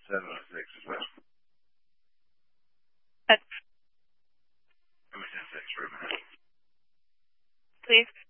7 or 6 as well. That's, Let me just 6 for a minute. please.